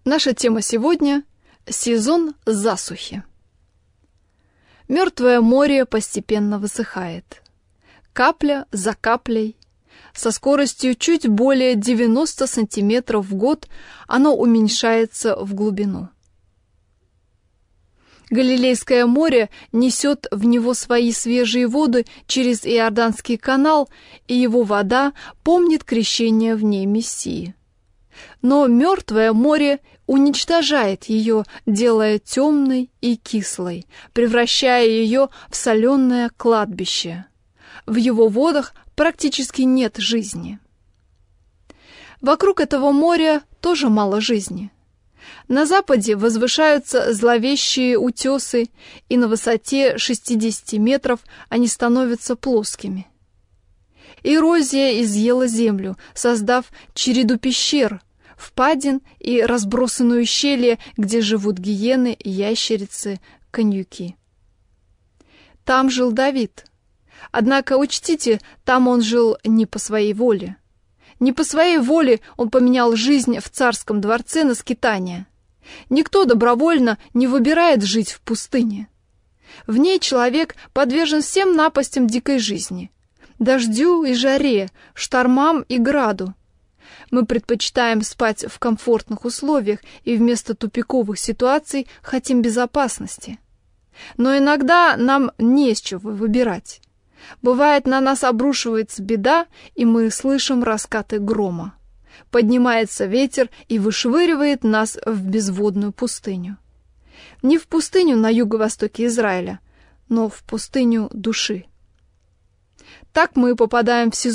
Наша тема сегодня – сезон засухи. Мертвое море постепенно высыхает. Капля за каплей, со скоростью чуть более 90 сантиметров в год, оно уменьшается в глубину. Галилейское море несет в него свои свежие воды через Иорданский канал, и его вода помнит крещение в ней Мессии. Но мертвое море уничтожает ее, делая темной и кислой, превращая ее в соленое кладбище. В его водах практически нет жизни. Вокруг этого моря тоже мало жизни. На западе возвышаются зловещие утесы, и на высоте 60 метров они становятся плоскими. Эрозия изъела землю, создав череду пещер, впадин и разбросанные ущелья, где живут гиены, ящерицы, коньюки. Там жил Давид. Однако, учтите, там он жил не по своей воле. Не по своей воле он поменял жизнь в царском дворце на скитание. Никто добровольно не выбирает жить в пустыне. В ней человек подвержен всем напастям дикой жизни. Дождю и жаре, штормам и граду. Мы предпочитаем спать в комфортных условиях и вместо тупиковых ситуаций хотим безопасности. Но иногда нам не с чего выбирать. Бывает, на нас обрушивается беда, и мы слышим раскаты грома. Поднимается ветер и вышвыривает нас в безводную пустыню. Не в пустыню на юго-востоке Израиля, но в пустыню души. Так мы попадаем в сезон